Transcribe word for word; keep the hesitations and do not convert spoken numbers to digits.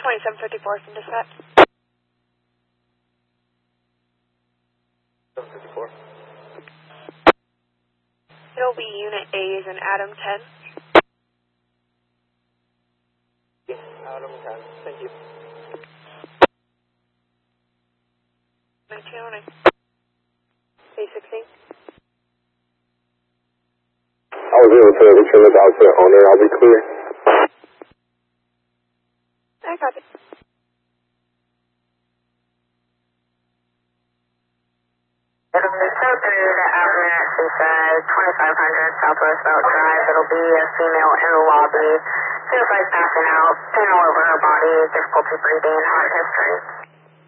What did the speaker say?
twenty-seven fifty-four from dispatch. seven fifty-four. It'll be Unit A's and Adam ten. Adam ten. Thank you. nineteen oh nine. A sixteen. I was able to return the dog to the owner. I'll be clear. I copy. It'll be so through the outlet, she says, twenty-five hundred Southwest Belt Drive. It'll be a female in the lobby. Feels like passing out, pain all over her body, difficulty breathing, heart history.